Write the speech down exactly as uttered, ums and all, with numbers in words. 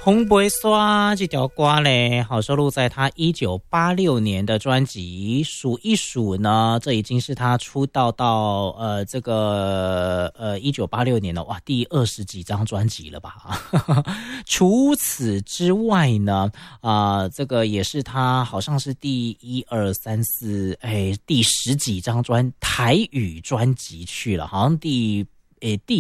红白刷这条歌嘞，好收录在他一九八六年的专辑。数一数呢，这已经是他出道到呃这个呃一九八六年了，哇，第二十几张专辑了吧？除此之外呢，啊、呃，这个也是他好像是第一二三四哎第十几张专台语专辑去了，好像第诶第。